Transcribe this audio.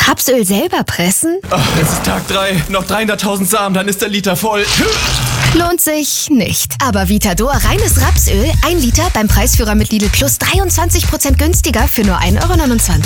Rapsöl selber pressen? Es ist Tag 3, noch 300.000 Samen, dann ist der Liter voll. Lohnt sich nicht. Aber Vitador reines Rapsöl, 1 Liter beim Preisführer mit Lidl Plus 23% günstiger für nur 1,29 €